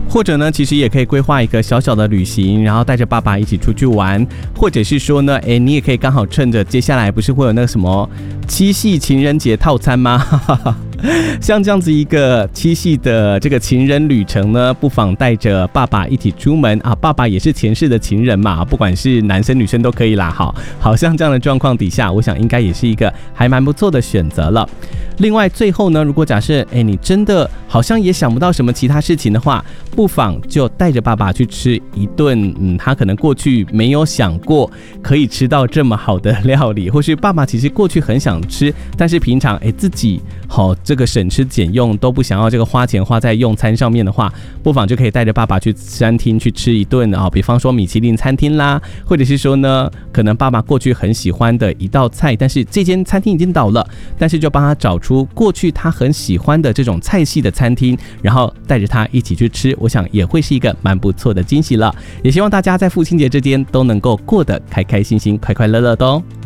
或者呢，其实也可以规划一个小小的旅行，然后带着爸爸一起出去玩，或者是说呢，你也可以刚好趁着接下来不是会有那个什么七夕情人节套餐吗？像这样子一个七夕的这个情人旅程呢，不妨带着爸爸一起出门啊，爸爸也是前世的情人嘛，不管是男生女生都可以啦。好像这样的状况底下，我想应该也是一个还蛮不错的选择了。另外最后呢，如果假设你真的好像也想不到什么其他事情的话，不妨就带着爸爸去吃一顿他可能过去没有想过可以吃到这么好的料理，或是爸爸其实过去很想吃，但是平常自己这个省吃俭用都不想要这个花钱花在用餐上面的话，不妨就可以带着爸爸去餐厅去吃一顿比方说米其林餐厅啦，或者是说呢，可能爸爸过去很喜欢的一道菜，但是这间餐厅已经倒了，但是就帮他找出过去他很喜欢的这种菜系的餐厅，然后带着他一起去吃，我想也会是一个蛮不错的惊喜了。也希望大家在父亲节这天都能够过得开开心心快快乐乐的哦。